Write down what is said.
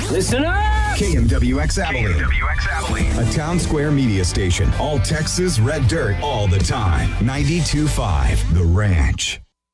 Listen up! KMWX Abilene. A town square media station. All Texas red dirt all the time. 92.5 The Ranch.